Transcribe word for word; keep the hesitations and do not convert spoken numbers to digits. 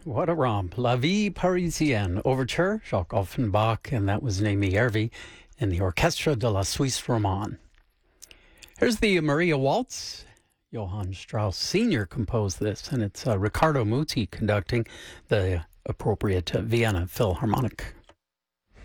What a romp. La Vie Parisienne Overture, Jacques Offenbach, and that was Naomi Hervé in the Orchestre de la Suisse Romande. Here's the Maria Waltz. Johann Strauss Senior composed this, and it's uh, Riccardo Muti conducting the appropriate uh, Vienna Philharmonic.